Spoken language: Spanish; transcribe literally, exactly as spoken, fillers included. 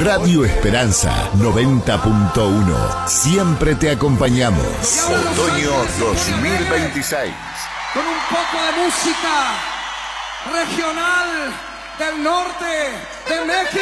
Radio Esperanza noventa punto uno. Siempre te acompañamos. Otoño dos mil veintiséis. Con un poco de música regional del norte de México.